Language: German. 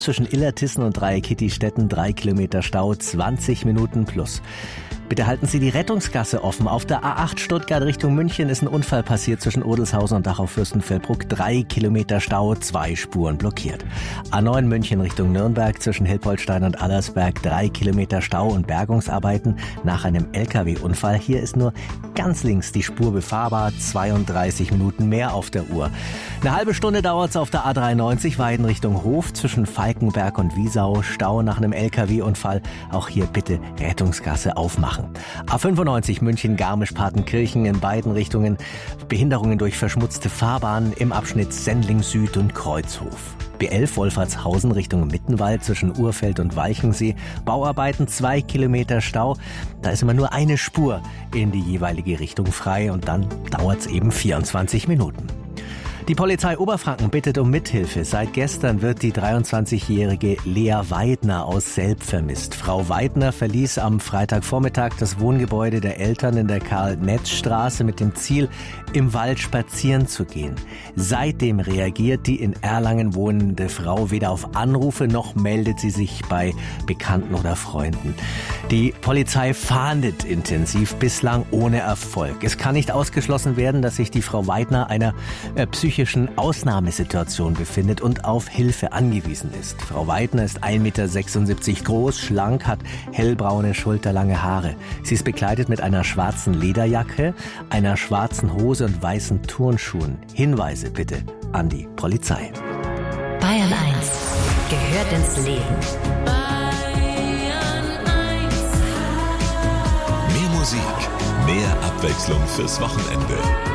Zwischen Illertissen und Dreieck-Kittistetten 3 Kilometer Stau, 20 Minuten plus. Bitte halten Sie die Rettungsgasse offen. Auf der A8 Stuttgart Richtung München ist ein Unfall passiert zwischen Odelshausen und Dachau-Fürstenfeldbruck. 3 Kilometer Stau, 2 Spuren blockiert. A9 München Richtung Nürnberg zwischen Hilpoltstein und Allersberg. 3 Kilometer Stau und Bergungsarbeiten nach einem LKW-Unfall. Hier ist nur ganz links die Spur befahrbar. 32 Minuten mehr auf der Uhr. Eine halbe Stunde dauert es auf der A93 Weiden Richtung Hof zwischen Falkenberg und Wiesau. Stau nach einem LKW-Unfall. Auch hier bitte Rettungsgasse aufmachen. A95 München-Garmisch-Partenkirchen in beiden Richtungen. Behinderungen durch verschmutzte Fahrbahnen im Abschnitt Sendling Süd und Kreuzhof. B11 Wolfertshausen Richtung Mittenwald zwischen Urfeld und Walchensee. Bauarbeiten, 2 Kilometer Stau. Da ist immer nur eine Spur in die jeweilige Richtung frei und dann dauert es eben 24 Minuten. Die Polizei Oberfranken bittet um Mithilfe. Seit gestern wird die 23-jährige Lea Weidner aus Selb vermisst. Frau Weidner verließ am Freitagvormittag das Wohngebäude der Eltern in der Karl-Netz-Straße mit dem Ziel, im Wald spazieren zu gehen. Seitdem reagiert die in Erlangen wohnende Frau weder auf Anrufe noch meldet sie sich bei Bekannten oder Freunden. Die Polizei fahndet intensiv, bislang ohne Erfolg. Es kann nicht ausgeschlossen werden, dass sich die Frau Weidner einer psychischen Ausnahmesituation befindet und auf Hilfe angewiesen ist. Frau Weidner ist 1,76 Meter groß, schlank, hat hellbraune, schulterlange Haare. Sie ist bekleidet mit einer schwarzen Lederjacke, einer schwarzen Hose und weißen Turnschuhen. Hinweise bitte an die Polizei. Bayern 1 gehört ins Leben. Bayern 1. Mehr Musik, mehr Abwechslung fürs Wochenende.